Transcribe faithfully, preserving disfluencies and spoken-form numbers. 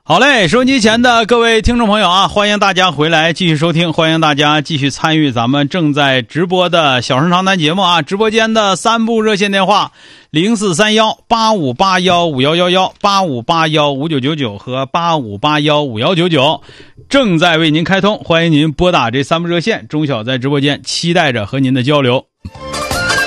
好嘞，收音机前的各位听众朋友啊，欢迎大家回来继续收听，欢迎大家继续参与咱们正在直播的小声长谈节目啊。直播间的三部热线电话零四三一八五八一五一一一、八五八一五九九九和八五八一五一九九正在为您开通，欢迎您拨打这三部热线，钟晓在直播间期待着和您的交流。